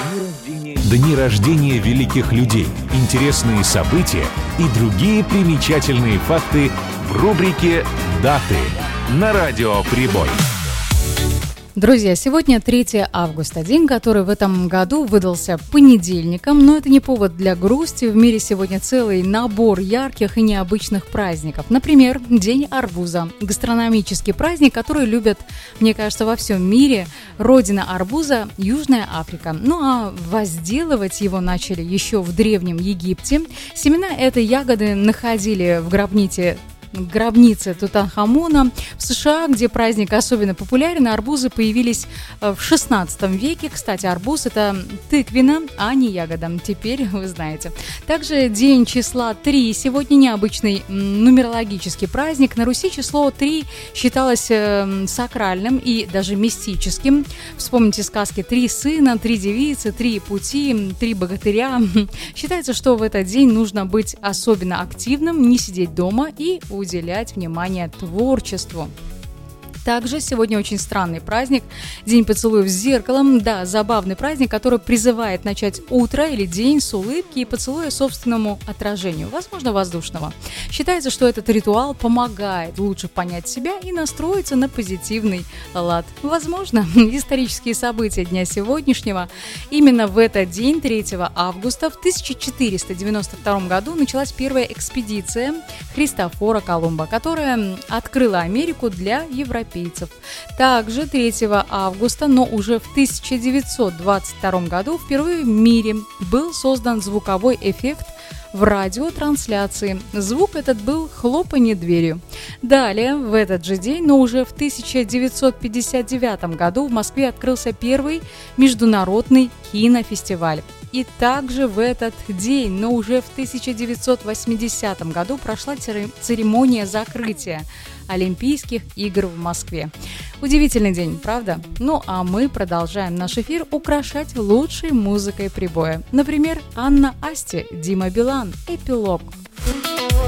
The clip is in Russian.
Дни рождения великих людей, интересные события и другие примечательные факты в рубрике «Даты» на Радио Прибой. Друзья, сегодня 3 августа, день, который в этом году выдался понедельником, но это не повод для грусти. В мире сегодня целый набор ярких и необычных праздников. Например, День арбуза, гастрономический праздник, который любят, мне кажется, во всем мире. Родина арбуза – Южная Африка. Ну а возделывать его начали еще в Древнем Египте. Семена этой ягоды находили в гробнице Тутанхамона. В США, где праздник особенно популярен, арбузы появились в 16 веке. Кстати, арбуз – это тыквина, а не ягода. Теперь вы знаете. Также день числа 3. Сегодня необычный нумерологический праздник. На Руси число 3 считалось сакральным и даже мистическим. Вспомните сказки «Три сына», «Три девицы», «Три пути», «Три богатыря». Считается, что в этот день нужно быть особенно активным, не сидеть дома и уделять внимание творчеству. Также сегодня очень странный праздник – День поцелуев с зеркалом. Да, забавный праздник, который призывает начать утро или день с улыбки и поцелуя собственному отражению, возможно, воздушного. Считается, что этот ритуал помогает лучше понять себя и настроиться на позитивный лад. Возможно, исторические события дня сегодняшнего. Именно в этот день, 3 августа, в 1492 году началась первая экспедиция Христофора Колумба, которая открыла Америку для европейцев. Также 3 августа, но уже в 1922 году впервые в мире был создан звуковой эффект в радиотрансляции. Звук этот был хлопанье дверью. Далее, в этот же день, но уже в 1959 году в Москве открылся первый международный кинофестиваль. И также в этот день, но уже в 1980 году прошла церемония закрытия Олимпийских игр в Москве. Удивительный день, правда? Ну а мы продолжаем наш эфир украшать лучшей музыкой прибоя. Например, Анна Асти, Дима Билан, «Эпилог».